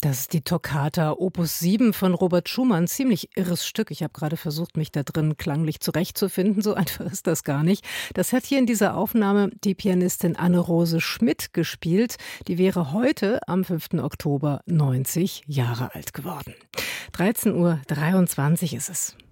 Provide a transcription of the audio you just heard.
Das ist die Toccata Opus 7 von Robert Schumann. Ziemlich irres Stück. Ich habe gerade versucht, mich da drin klanglich zurechtzufinden. So einfach ist das gar nicht. Das hat hier in dieser Aufnahme die Pianistin Anne-Rose Schmidt gespielt. Die wäre heute am 5. Oktober 90 Jahre alt geworden. 13:23 Uhr ist es.